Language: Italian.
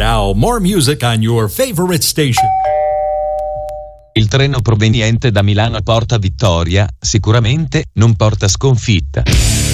Now, more music on your favorite station. Il treno proveniente da Milano porta vittoria, sicuramente non porta sconfitta.